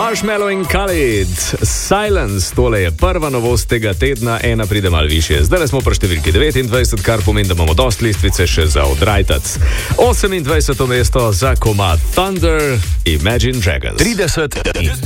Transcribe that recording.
Marshmallow in Khalid, Silence, tole je prva novost tega tedna, ena pride malo višje. Zdaj smo pri številki 29, kar pomeni, da imamo dosti listvice še za odrajtac. 28. mesto za komad Thunder, Imagine Dragons. 30.